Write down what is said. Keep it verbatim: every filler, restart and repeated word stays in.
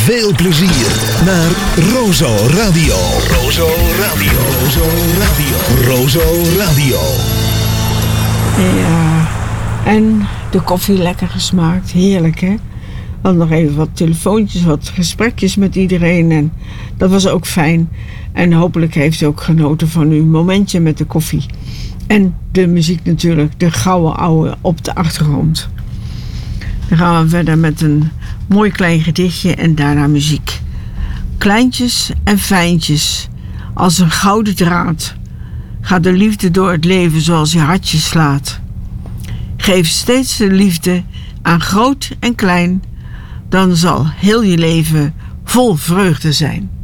veel plezier naar Rozo Radio. Rozo Radio. Rozo Radio. Rozo Radio. Ja, en de koffie lekker gesmaakt. Heerlijk, hè? Dan nog even wat telefoontjes, wat gesprekjes met iedereen. En dat was ook fijn. En hopelijk heeft u ook genoten van uw momentje met de koffie. En de muziek natuurlijk, de gouden ouwe op de achtergrond. Dan gaan we verder met een mooi klein gedichtje en daarna muziek. Kleintjes en fijntjes, als een gouden draad, gaat de liefde door het leven zoals je hartje slaat. Geef steeds de liefde aan groot en klein, dan zal heel je leven vol vreugde zijn.